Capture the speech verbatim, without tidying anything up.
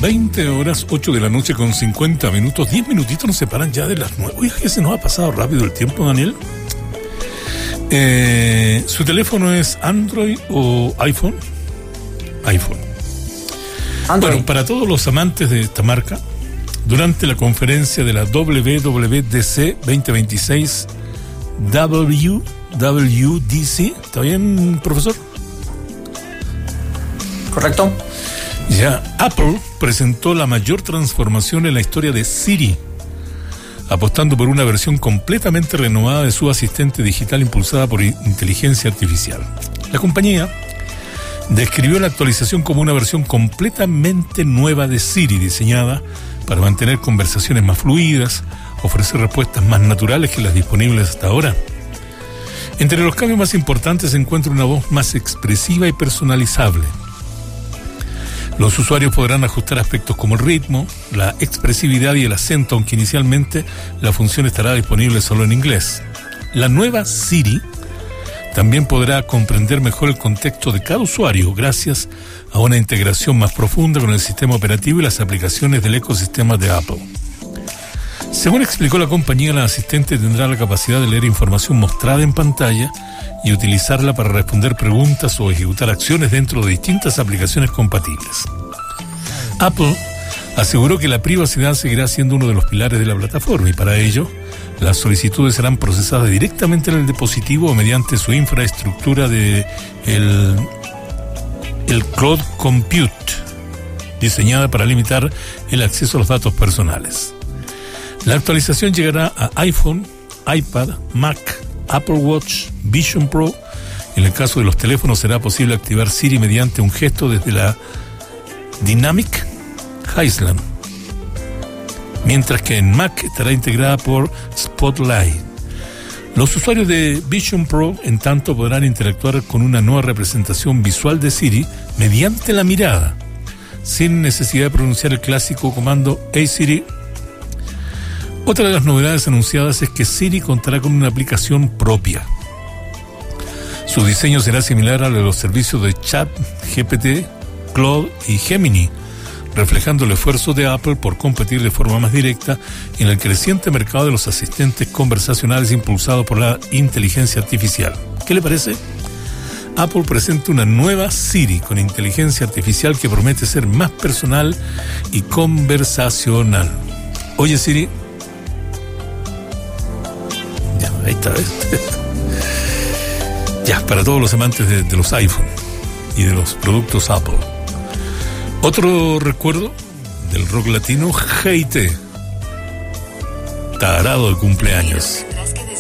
veinte horas, ocho de la noche con cincuenta minutos. diez minutitos nos separan ya de las nueve. Oye, que se nos ha pasado rápido el tiempo, Daniel. Eh, ¿Su teléfono es Android o iPhone? iPhone. Android. Bueno, para todos los amantes de esta marca, durante la conferencia de la W W D C veinte veintiséis, W W D C, ¿está bien, profesor? Correcto. Ya, Apple presentó la mayor transformación en la historia de Siri, apostando por una versión completamente renovada de su asistente digital impulsada por inteligencia artificial. La compañía describió la actualización como una versión completamente nueva de Siri, diseñada para mantener conversaciones más fluidas, ofrecer respuestas más naturales que las disponibles hasta ahora. Entre los cambios más importantes se encuentra una voz más expresiva y personalizable. Los usuarios podrán ajustar aspectos como el ritmo, la expresividad y el acento, aunque inicialmente la función estará disponible solo en inglés. La nueva Siri también podrá comprender mejor el contexto de cada usuario gracias a una integración más profunda con el sistema operativo y las aplicaciones del ecosistema de Apple. Según explicó la compañía, la asistente tendrá la capacidad de leer información mostrada en pantalla y utilizarla para responder preguntas o ejecutar acciones dentro de distintas aplicaciones compatibles. Apple aseguró que la privacidad seguirá siendo uno de los pilares de la plataforma y para ello las solicitudes serán procesadas directamente en el dispositivo o mediante su infraestructura de el, el Cloud Compute, diseñada para limitar el acceso a los datos personales. La actualización llegará a iPhone, iPad, Mac, Apple Watch, Vision Pro. En el caso de los teléfonos será posible activar Siri mediante un gesto desde la Dynamic Island, mientras que en Mac estará integrada por Spotlight. Los usuarios de Vision Pro, en tanto, podrán interactuar con una nueva representación visual de Siri mediante la mirada, sin necesidad de pronunciar el clásico comando Hey Siri. Otra de las novedades anunciadas es que Siri contará con una aplicación propia. Su diseño será similar al de los servicios de Chat, G P T, Claude y Gemini, reflejando el esfuerzo de Apple por competir de forma más directa en el creciente mercado de los asistentes conversacionales impulsado por la inteligencia artificial. ¿Qué le parece? Apple presenta una nueva Siri con inteligencia artificial que promete ser más personal y conversacional. Oye, Siri. Ya, ahí está, ¿ves? Ya, para todos los amantes de, de los iPhone y de los productos Apple. Otro recuerdo del rock latino, Haití, tarado de cumpleaños. Tendrás que